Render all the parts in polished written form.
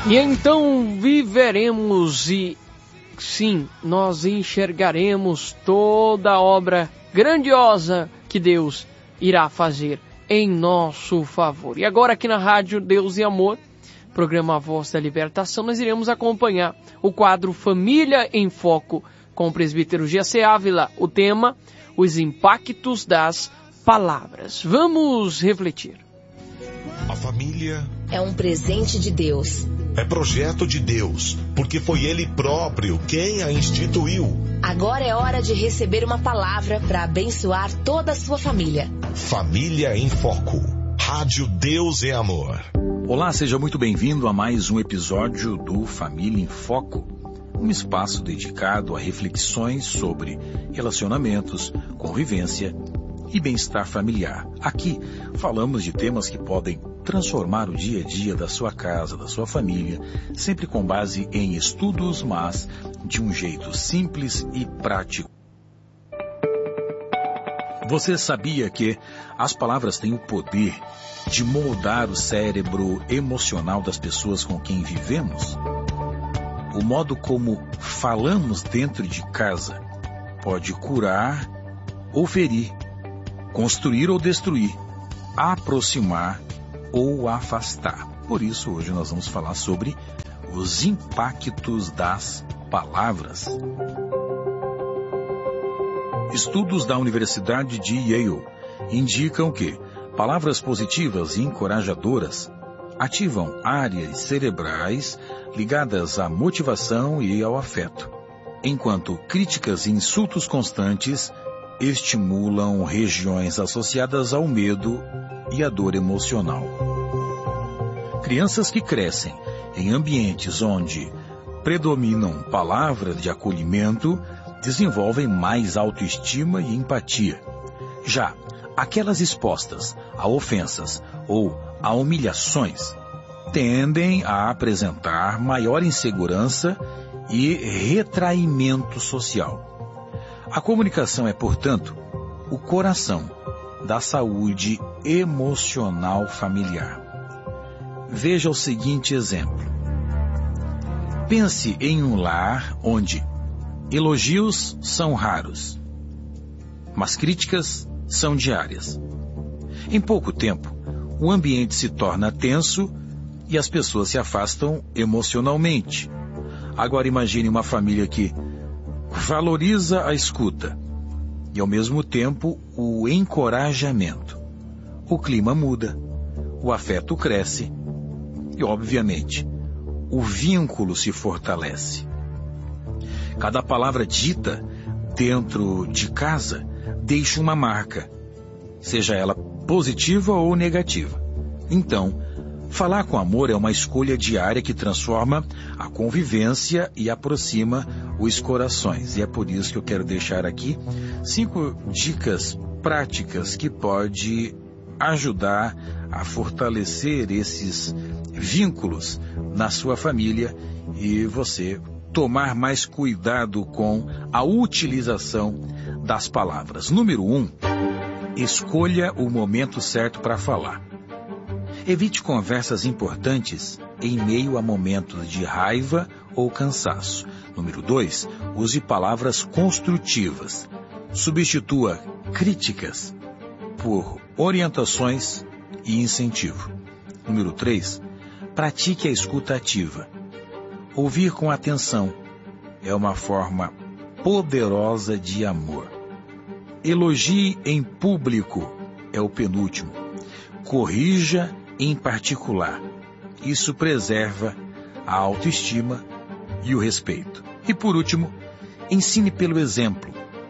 E então viveremos e, sim, nós enxergaremos toda a obra grandiosa que Deus irá fazer em nosso favor. E agora aqui na Rádio Deus e Amor, programa Voz da Libertação, nós iremos acompanhar o quadro Família em Foco com o presbítero G.C. Ávila. O tema, os impactos das palavras. Vamos refletir. A família é um presente de Deus. É projeto de Deus, porque foi Ele próprio quem a instituiu. Agora é hora de receber uma palavra para abençoar toda a sua família. Família em Foco. Rádio Deus e Amor. Olá, seja muito bem-vindo a mais um episódio do Família em Foco. Um espaço dedicado a reflexões sobre relacionamentos, convivência e bem-estar familiar. Aqui falamos de temas que podem transformar o dia a dia da sua casa, da sua família, sempre com base em estudos, mas de um jeito simples e prático. Você sabia que as palavras têm o poder de moldar o cérebro emocional das pessoas com quem vivemos? O modo como falamos dentro de casa pode curar ou ferir, construir ou destruir, aproximar ou afastar. Por isso, hoje nós vamos falar sobre os impactos das palavras. Estudos da Universidade de Yale indicam que palavras positivas e encorajadoras ativam áreas cerebrais ligadas à motivação e ao afeto, enquanto críticas e insultos constantes estimulam regiões associadas ao medo e à dor emocional. Crianças que crescem em ambientes onde predominam palavras de acolhimento desenvolvem mais autoestima e empatia. Já aquelas expostas a ofensas ou a humilhações tendem a apresentar maior insegurança e retraimento social. A comunicação é, portanto, o coração da saúde emocional familiar. Veja o seguinte exemplo. Pense em um lar onde elogios são raros, mas críticas são diárias. Em pouco tempo, o ambiente se torna tenso e as pessoas se afastam emocionalmente. Agora imagine uma família que valoriza a escuta e, ao mesmo tempo, o encorajamento. O clima muda, o afeto cresce e, obviamente, o vínculo se fortalece. Cada palavra dita dentro de casa deixa uma marca, seja ela positiva ou negativa. Então, falar com amor é uma escolha diária que transforma a convivência e aproxima os corações. E é por isso que eu quero deixar aqui 5 dicas práticas que podem ajudar a fortalecer esses vínculos na sua família e você tomar mais cuidado com a utilização das palavras. Número 1, escolha o momento certo para falar. Evite conversas importantes em meio a momentos de raiva ou cansaço. Número 2, use palavras construtivas. Substitua críticas por orientações e incentivo. Número 3, pratique a escuta ativa. Ouvir com atenção é uma forma poderosa de amor. Elogie em público é o penúltimo. Corrija em particular. Isso preserva a autoestima e o respeito. E por último, ensine pelo exemplo.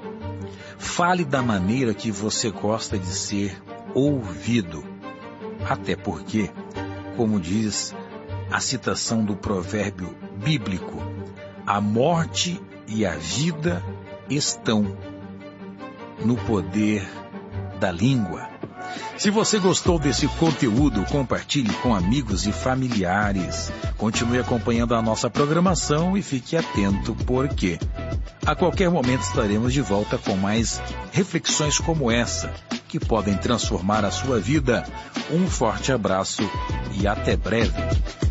Fale da maneira que você gosta de ser ouvido. Até porque, como diz a citação do provérbio bíblico, a morte e a vida estão no poder da língua. Se você gostou desse conteúdo, compartilhe com amigos e familiares. Continue acompanhando a nossa programação e fique atento, porque a qualquer momento estaremos de volta com mais reflexões como essa, que podem transformar a sua vida. Um forte abraço e até breve.